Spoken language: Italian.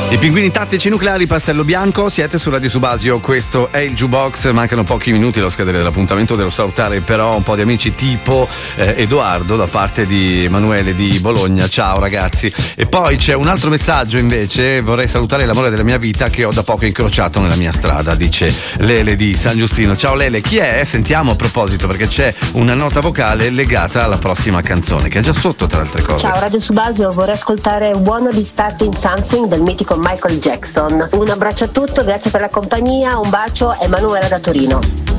I pinguini tattici nucleari, Pastello Bianco, siete su Radio Subasio, questo è il Jukebox, mancano pochi minuti allo scadere dell'appuntamento, devo salutare però un po' di amici tipo Edoardo da parte di Emanuele di Bologna, ciao ragazzi. E poi c'è un altro messaggio invece, vorrei salutare l'amore della mia vita che ho da poco incrociato nella mia strada, dice Lele di San Giustino. Ciao Lele, chi è? Sentiamo a proposito, perché c'è una nota vocale legata alla prossima canzone che è già sotto tra le altre cose. Ciao Radio Subasio, vorrei ascoltare Wanna Be Starting Something del mitico Michael Jackson. Un abbraccio a tutti, grazie per la compagnia, un bacio, Emanuela da Torino.